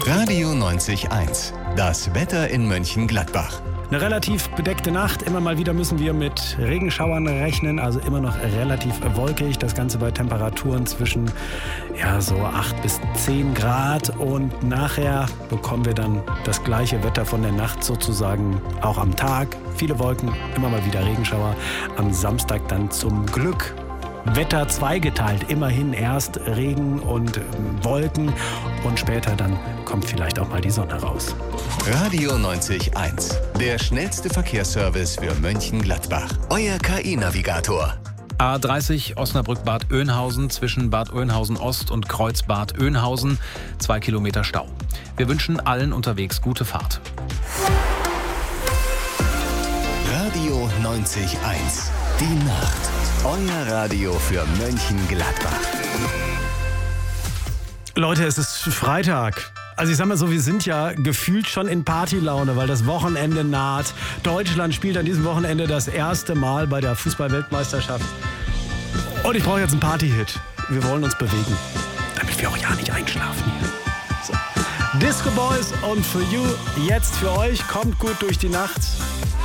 Radio 90.1. Das Wetter in Mönchengladbach. Eine relativ bedeckte Nacht. Immer mal wieder müssen wir mit Regenschauern rechnen. Also immer noch relativ wolkig. Das Ganze bei Temperaturen zwischen so 8 bis 10 Grad. Und nachher bekommen wir dann das gleiche Wetter von der Nacht sozusagen auch am Tag. Viele Wolken, immer mal wieder Regenschauer. Am Samstag dann zum Glück Wetter zweigeteilt. Immerhin erst Regen und Wolken und später dann kommt vielleicht auch mal die Sonne raus. Radio 90.1. Der schnellste Verkehrsservice für Mönchengladbach. Euer KI-Navigator. A30 Osnabrück-Bad Oeynhausen zwischen Bad Oeynhausen Ost und Kreuzbad Oeynhausen. 2 Kilometer Stau. Wir wünschen allen unterwegs gute Fahrt. Radio 90.1. Die Nacht. Euer Radio für Mönchengladbach. Leute, es ist Freitag. Also ich sag mal so, wir sind ja gefühlt schon in Partylaune, weil das Wochenende naht. Deutschland spielt an diesem Wochenende das erste Mal bei der Fußball-Weltmeisterschaft. Und ich brauche jetzt einen Party-Hit. Wir wollen uns bewegen, damit wir auch ja nicht einschlafen hier. So. Disco Boys und For You jetzt für euch. Kommt gut durch die Nacht.